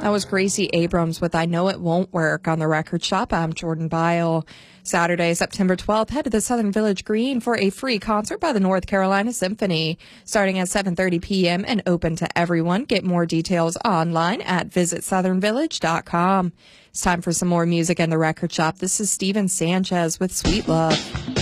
That was Gracie Abrams with I Know It Won't Work on the Record Shop. I'm Jordan Byle. Saturday, September 12th, head to the Southern Village Green for a free concert by the North Carolina Symphony, starting at 7:30 p.m. and open to everyone. Get more details online at visitsouthernvillage.com. It's time for some more music in the Record Shop. This is Steven Sanchez with Sweet Love.